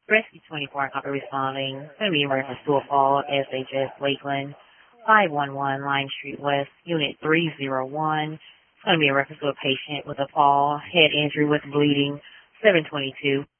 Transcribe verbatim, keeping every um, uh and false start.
Rescue twenty-four, copy responding. It's going to be in reference to a fall, S H S Lakeland, five one one Line Street West, Unit three oh one. It's going to be in reference to a patient with a fall, head injury with bleeding, seven twenty-two.